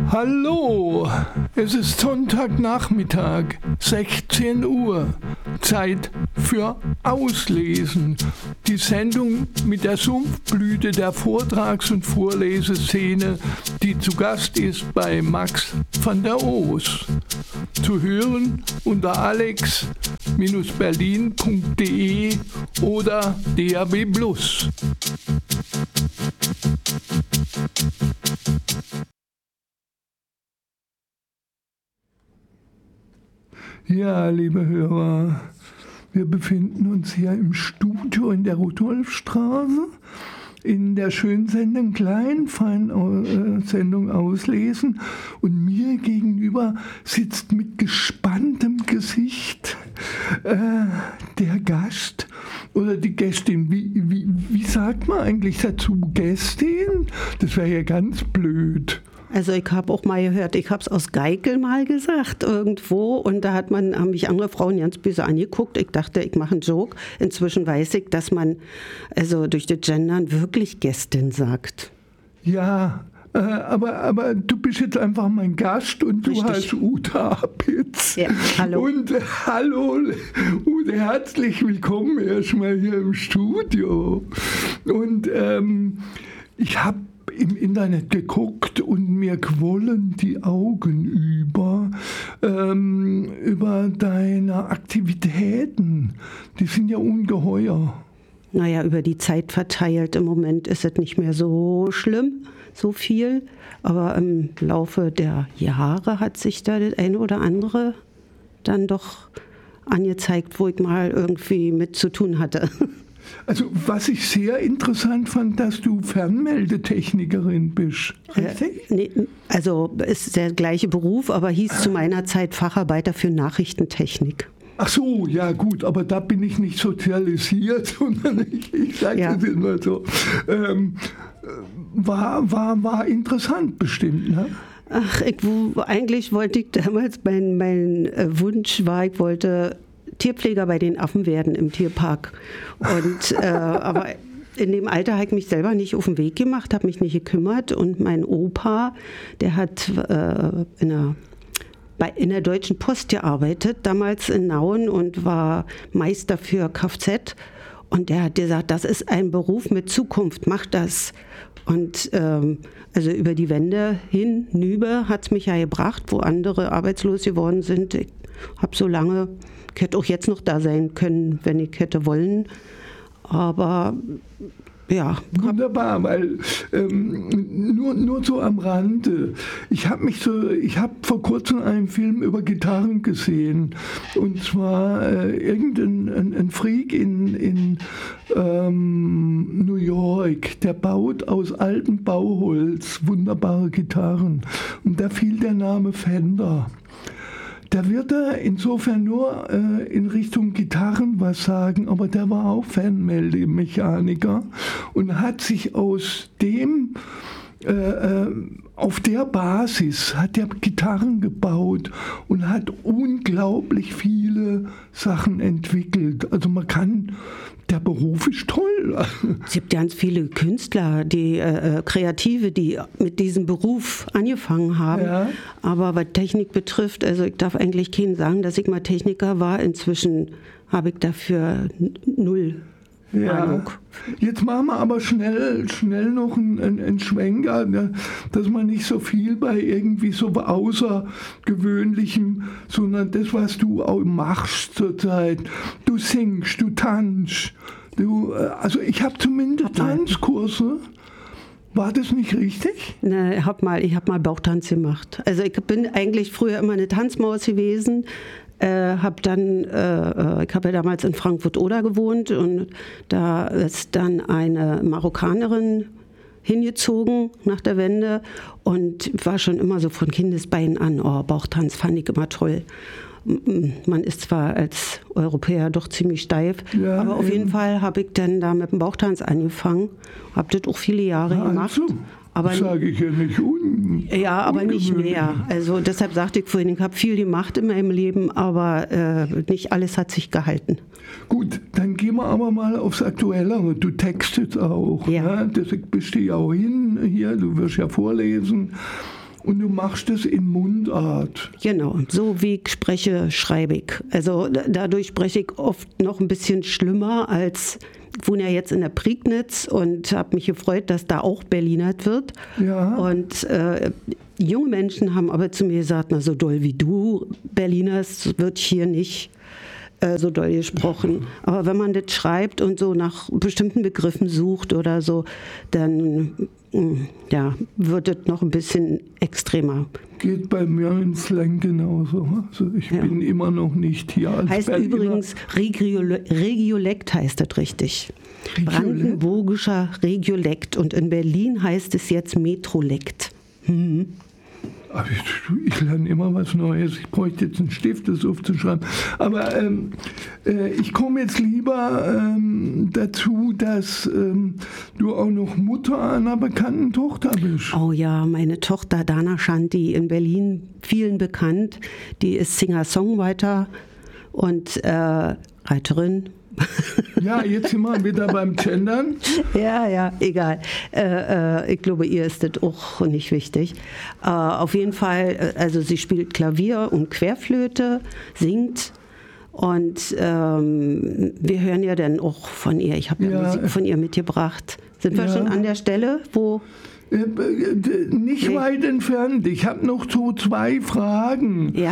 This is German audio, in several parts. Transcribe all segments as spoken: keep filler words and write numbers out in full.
Hallo, es ist Sonntagnachmittag, sechzehn Uhr, Zeit für Auslesen. Die Sendung mit der Sumpfblüte der Vortrags- und Vorleseszene, die zu Gast ist bei Max van der Oos. Zu hören unter alex Bindestrich berlin punkt de oder D A B plus. Ja, liebe Hörer, wir befinden uns hier im Studio in der Rudolfstraße in der schönen Sendung Klein, fein äh, Sendung Auslesen, und mir gegenüber sitzt mit gespanntem Gesicht äh, der Gast oder die Gästin. Wie, wie, wie sagt man eigentlich dazu Gästin? Das wäre ja ganz blöd. Also ich habe auch mal gehört, ich habe es aus Geikel mal gesagt irgendwo, und da hat man, haben mich andere Frauen ganz böse angeguckt. Ich dachte, ich mache einen Joke. Inzwischen weiß ich, dass man also durch das Gendern wirklich Gästin sagt. Ja, äh, aber, aber du bist jetzt einfach mein Gast und du Richtig. heißt Uta Apitz. Ja, hallo. Und äh, hallo Ute, herzlich willkommen erstmal hier im Studio. Und ähm, ich habe im Internet geguckt und mir quollen die Augen über, ähm, über deine Aktivitäten. Die sind ja ungeheuer. Naja, über die Zeit verteilt. Im Moment ist es nicht mehr so schlimm, so viel. Aber im Laufe der Jahre hat sich da das eine oder andere dann doch angezeigt, wo ich mal irgendwie mit zu tun hatte. Also was ich sehr interessant fand, dass du Fernmeldetechnikerin bist. Richtig? Äh, nee, also ist der gleiche Beruf, aber hieß zu meiner Zeit Facharbeiter für Nachrichtentechnik. Ach so, ja gut, aber da bin ich nicht sozialisiert, sondern ich, ich sage Ja. das immer so. Ähm, war, war, war interessant bestimmt, ne? Ach, ich, wo, eigentlich wollte ich damals, mein, mein äh, Wunsch war, ich wollte Tierpfleger bei den Affen werden im Tierpark. Und, äh, aber in dem Alter habe ich mich selber nicht auf den Weg gemacht, habe mich nicht gekümmert. Und mein Opa, der hat äh, in, der, bei, in der Deutschen Post gearbeitet, damals in Nauen, und war Meister für Kfz. Und der hat gesagt, das ist ein Beruf mit Zukunft, mach das. Und ähm, also über die Wende hinüber hat es mich ja gebracht, wo andere arbeitslos geworden sind. Ich habe so lange, ich hätte auch jetzt noch da sein können, wenn ich hätte wollen. Aber ja. Wunderbar, weil ähm, nur, nur so am Rande. Ich habe mich so, ich habe vor kurzem einen Film über Gitarren gesehen, und zwar äh, irgendein ein, ein Freak in, in ähm, New York, der baut aus altem Bauholz wunderbare Gitarren, und da fiel der Name Fender. Da wird er insofern nur äh, in Richtung Gitarren was sagen, aber der war auch Fernmeldemechaniker und hat sich aus dem, äh, äh, auf der Basis, hat er Gitarren gebaut und hat unglaublich viele Sachen entwickelt. Also man kann, der Beruf ist toll. Es gibt ganz viele Künstler, die äh, Kreative, die mit diesem Beruf angefangen haben. Ja. Aber was Technik betrifft, also ich darf eigentlich keinen sagen, dass ich mal Techniker war. Inzwischen habe ich dafür null Ja. Ahnung. Jetzt machen wir aber schnell, schnell noch einen, einen, einen Schwenker, ne, dass man nicht so viel bei irgendwie so Außergewöhnlichem, sondern das, was du auch machst zurzeit. Du singst, du tanzt. Du, also ich habe zumindest Tanzkurse. War das nicht richtig? Ne, ich habe mal, ich hab mal Bauchtanz gemacht. Also ich bin eigentlich früher immer eine Tanzmaus gewesen. Äh, hab dann, äh, ich habe ja damals in Frankfurt-Oder gewohnt, und da ist dann eine Marokkanerin hingezogen nach der Wende, und war schon immer so von Kindesbeinen an, oh, Bauchtanz fand ich immer toll. Man ist zwar als Europäer doch ziemlich steif, ja, aber auf eben. jeden Fall habe ich dann da mit dem Bauchtanz angefangen, habe das auch viele Jahre also. gemacht. Aber, das sage ich ja nicht un Ja, aber nicht mehr. Also deshalb sagte ich vorhin, ich habe viel gemacht in meinem Leben, aber äh, nicht alles hat sich gehalten. Gut, dann gehen wir aber mal aufs Aktuellere. Du textest auch. Ja. Ne? Deswegen bist du ja auch hin hier, du wirst ja vorlesen. Und du machst es in Mundart. Genau, so wie ich spreche, schreibe ich. Also dadurch spreche ich oft noch ein bisschen schlimmer als... Ich wohne ja jetzt in der Prignitz und habe mich gefreut, dass da auch Berlinert wird. Ja. Und äh, junge Menschen haben aber zu mir gesagt, na so doll wie du Berlinerst, wird hier nicht äh, so doll gesprochen. Aber wenn man das schreibt und so nach bestimmten Begriffen sucht oder so, dann ja, wird es noch ein bisschen extremer. Geht bei mir in Slang genauso. Also ich ja. bin immer noch nicht hier als Heißt Berliner. Übrigens, Regiole- Regiolekt heißt das richtig. Regiolekt? Brandenburgischer Regiolekt. Und in Berlin heißt es jetzt Metrolekt. Mhm. Aber ich, ich lerne immer was Neues. Ich bräuchte jetzt einen Stift, das aufzuschreiben. Aber ähm, äh, ich komme jetzt lieber ähm, dazu, dass ähm, du auch noch Mutter einer bekannten Tochter bist. Oh ja, meine Tochter Dana Shanti, in Berlin vielen bekannt. Die ist Singer-Songwriter und äh, Reiterin. Ja, jetzt sind wir wieder beim Gendern. Ja, ja, egal. Äh, äh, ich glaube, ihr ist das auch nicht wichtig. Äh, auf jeden Fall, also sie spielt Klavier und Querflöte, singt und ähm, wir hören ja dann auch von ihr. Ich habe ja, ja Musik von ihr mitgebracht. Sind wir ja. schon an der Stelle, wo... Nicht nee. weit entfernt. Ich habe noch so zwei Fragen. Ja.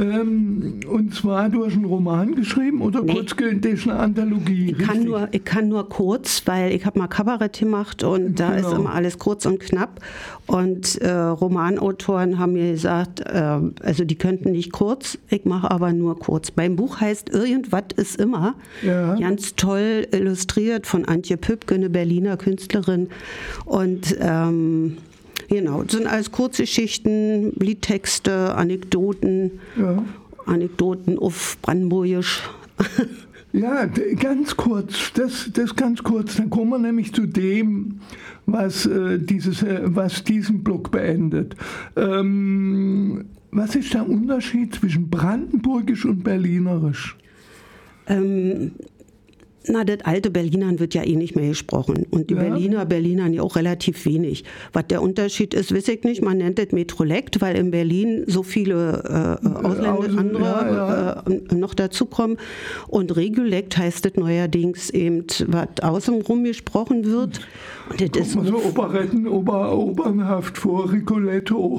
Ähm, und zwar, du hast einen Roman geschrieben oder nee. kurzgültig eine Anthologie? Ich kann, nur, ich kann nur kurz, weil ich habe mal Kabarett gemacht und da genau. ist immer alles kurz und knapp. Und äh, Romanautoren haben mir gesagt, äh, also die könnten nicht kurz, ich mache aber nur kurz. Mein Buch heißt Irgendwas ist immer. Ja. Ganz toll illustriert von Antje Pübke, eine Berliner Künstlerin. Und ähm, genau, das sind alles Kurzgeschichten, Liedtexte, Anekdoten, ja. Anekdoten auf Brandenburgisch. Ja, ganz kurz, das, das ganz kurz. Dann kommen wir nämlich zu dem, was, äh, dieses, äh, was diesen Blog beendet. Ähm, was ist der Unterschied zwischen Brandenburgisch und Berlinerisch? Ähm... Na, das alte Berlinern wird ja eh nicht mehr gesprochen. Und die ja. Berliner Berlinern ja auch relativ wenig. Was der Unterschied ist, weiß ich nicht. Man nennt das Metrolekt, weil in Berlin so viele äh, Ausländer, Außen, andere ja, ja. Äh, noch dazukommen. Und Regiolekt heißt das neuerdings eben, was außenrum gesprochen wird. Und das ist so Operetten, ober, obernhaft vor, Rigoletto.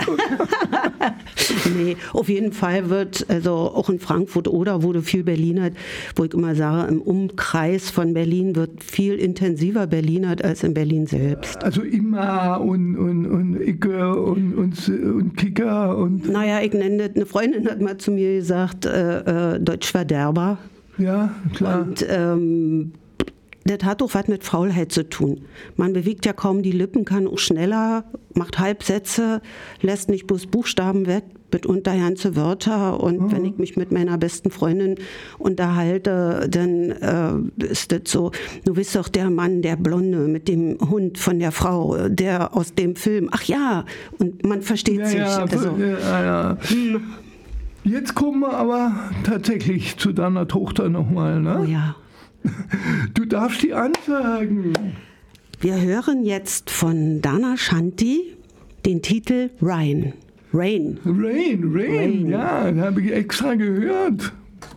Nee, auf jeden Fall wird, also auch in Frankfurt oder wurde viel Berlinert, wo ich immer sage, im Umkreis von Berlin wird viel intensiver Berlinert als in Berlin selbst. Also immer und, und, und Icke und, und, und Kicker und... Naja, ich nenne das, eine Freundin hat mal zu mir gesagt, äh, äh, Deutschverderber. Ja, klar. Und ähm, das hat doch was mit Faulheit zu tun. Man bewegt ja kaum die Lippen, kann auch schneller, macht Halbsätze, lässt nicht bloß Buchstaben weg, mitunter ganze Wörter. Und mhm. wenn ich mich mit meiner besten Freundin unterhalte, dann äh, ist das so, du bist doch der Mann, der Blonde mit dem Hund von der Frau, der aus dem Film. Ach ja, und man versteht ja, sich. Ja, also, ja, ja. Hm. Jetzt kommen wir aber tatsächlich zu deiner Tochter nochmal, ne? Oh ja. Du darfst die ansagen. Wir hören jetzt von Dana Shanti den Titel Rain. Rain. Rain, Rain, Rain. Ja, den habe ich extra gehört.